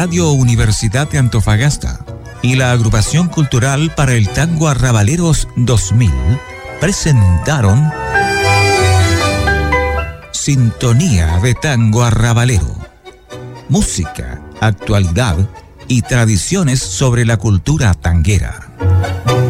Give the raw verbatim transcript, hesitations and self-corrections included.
Radio Universidad de Antofagasta y la Agrupación Cultural para el Tango Arrabaleros dos mil presentaron Sintonía de Tango Arrabalero. Música, actualidad y tradiciones sobre la cultura tanguera.